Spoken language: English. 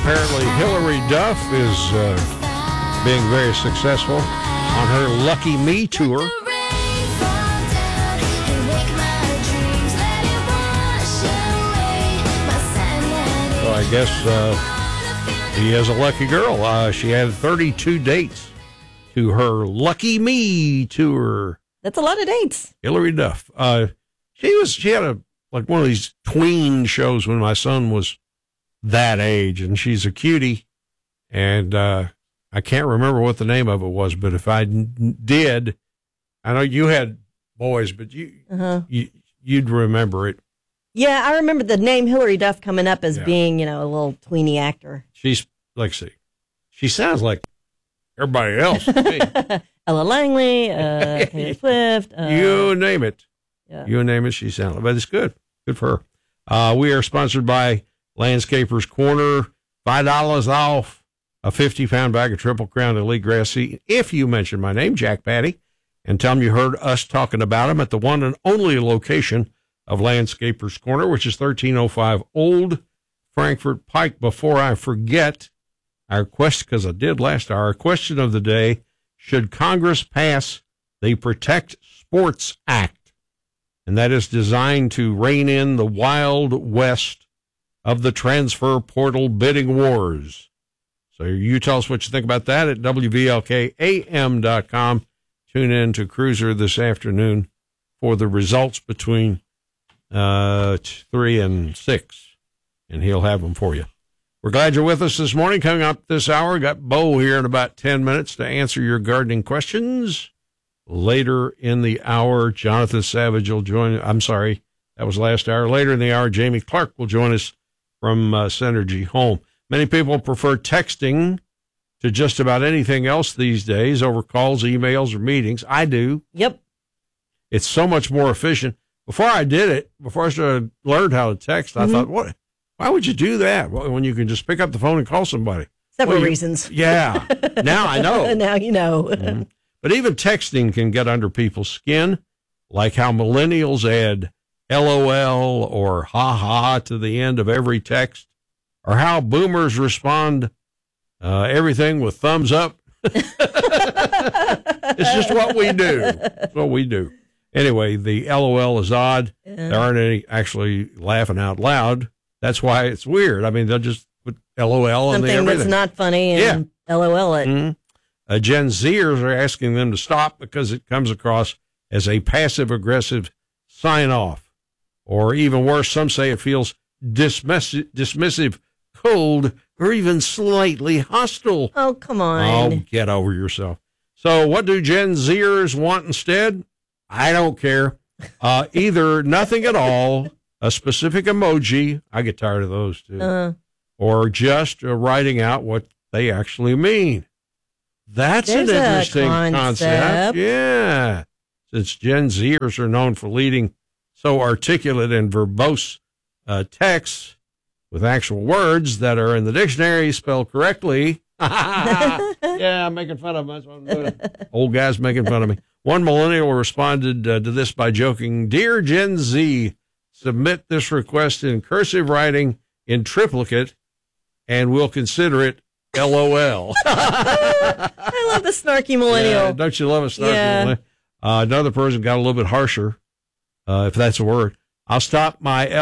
Apparently, Hillary Duff is being very successful on her Lucky Me tour. So I guess she is a lucky girl. She had 32 dates to her Lucky Me tour. That's a lot of dates. Hillary Duff. She had one of these tween shows when my son was that age, and she's a cutie. And I can't remember what the name of it was, but if I did, I know you had boys, but you'd remember it. Yeah, I remember the name Hillary Duff coming up as being, a little tweeny actor. She's, she sounds like everybody else to me. Ella Langley, Taylor Swift. You name it. Yeah. You name it, she sounds like. But it's good. Good for her. We are sponsored by Landscapers Corner. $5 off a 50-pound bag of Triple Crown Elite Grass Seed if you mention my name, Jack Patty, and tell them you heard us talking about them at the one and only location of Landscapers Corner, which is 1305 Old Frankfort Pike. Before I forget, our question, because I did last hour, our question of the day: should Congress pass the Protect Sports Act? And that is designed to rein in the wild west of the transfer portal bidding wars. So you tell us what you think about that at WVLKAM.com. Tune in to Cruiser this afternoon for the results between 3 and 6, and he'll have them for you. We're glad you're with us this morning. Coming up this hour, got Bo here in about 10 minutes to answer your gardening questions. Later in the hour, Jonathan Savage will join. I'm sorry, that was last hour. Later in the hour, Jamie Clark will join us from Synergy Home. Many people prefer texting to just about anything else these days over calls, emails, or meetings. I do. Yep. It's so much more efficient. Before I did it, before I learned how to text, I thought, why would you do that when you can just pick up the phone and call somebody? Several reasons. Yeah. Now I know. Now you know. Mm-hmm. But even texting can get under people's skin, like how millennials add LOL or ha-ha to the end of every text, or how boomers respond everything with thumbs up. It's just what we do. It's what we do. Anyway, the LOL is odd. There aren't any actually laughing out loud. That's why it's weird. I mean, they'll just put LOL in there. Something that's not funny and LOL it. Mm-hmm. Gen Zers are asking them to stop because it comes across as a passive-aggressive sign-off. Or even worse, some say it feels dismissive, cold, or even slightly hostile. Oh, come on. Oh, get over yourself. So what do Gen Zers want instead? I don't care. Either nothing at all, a specific emoji, I get tired of those too, or just writing out what they actually mean. That's an interesting concept. Yeah. Since Gen Zers are known for leading so articulate and verbose texts with actual words that are in the dictionary spelled correctly. Yeah, I'm making fun of them. That's what I'm doing. Old guys making fun of me. One millennial responded to this by joking, "Dear Gen Z, submit this request in cursive writing in triplicate, and we'll consider it LOL." I love the snarky millennial. Yeah, don't you love a snarky millennial? Another person got a little bit harsher, if that's a word. "I'll stop my